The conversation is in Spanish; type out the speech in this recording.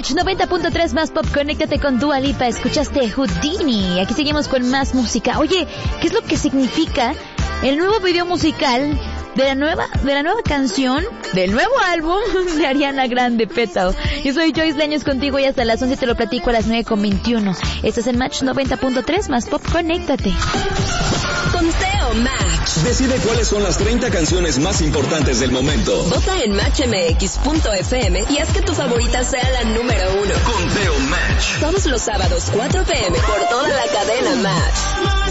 Match 90.3 más pop. Conéctate con Dua Lipa. Escuchaste Houdini. Aquí seguimos con más música. Oye, ¿qué es lo que significa el nuevo video musical de la nueva canción del nuevo álbum de Ariana Grande, Petal? Yo soy Joyce Leños contigo y hasta las 11 te lo platico a las 9:21. Estás en Match 90.3 más pop. Conéctate. Conteo Match. Decide cuáles son las 30 canciones más importantes del momento. Vota en matchmx.fm y haz que tu favorita sea la número 1. Conteo Match. Todos los sábados 4 p.m. por toda la cadena Match.